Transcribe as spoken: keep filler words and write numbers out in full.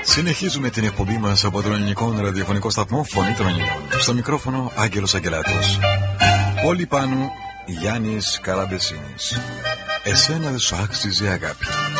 Συνεχίζουμε την εκπομπή μας από τον ελληνικό ραδιοφωνικό σταθμό Φωνή των Ελληνών. Στο μικρόφωνο Άγγελος Αγγελάτος. Πόλη Πάνου, Γιάννης Καραμπεσίνης. Εσένα δεν σου άξιζε αγάπη.